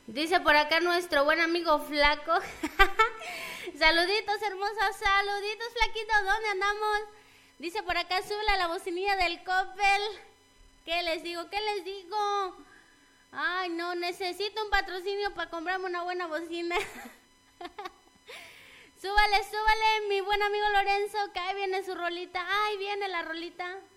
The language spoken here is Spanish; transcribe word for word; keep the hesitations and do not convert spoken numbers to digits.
Dice por acá nuestro buen amigo Flaco. Saluditos, hermosos, saluditos, Flaquito, ¿dónde andamos? Dice por acá, sube la bocinilla del Coppel. ¿Qué les digo? ¿Qué les digo? Ay, no, necesito un patrocinio para comprarme una buena bocina. Súbale, súbale, mi buen amigo Lorenzo, que ahí viene su rolita. Ahí viene la rolita.